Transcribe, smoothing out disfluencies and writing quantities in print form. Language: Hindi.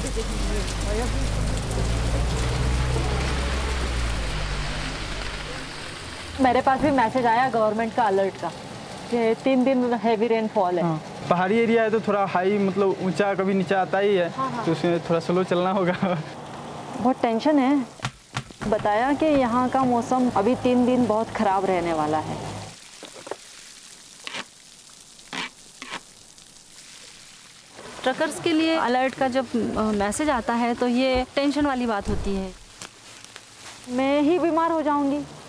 मेरे पास भी मैसेज आया गवर्नमेंट का अलर्ट का कि 3 दिन हैवी रेनफॉल है। हाँ, पहाड़ी एरिया है तो थोड़ा हाई मतलब ऊंचा कभी नीचा आता ही है। हाँ। तो उसमें थोड़ा स्लो चलना होगा। बहुत टेंशन है। बताया कि यहाँ का मौसम अभी 3 दिन बहुत खराब रहने वाला है। ट्रकर्स के लिए अलर्ट का जब मैसेज आता है तो ये टेंशन वाली बात होती है। मैं ही बीमार हो जाऊंगी।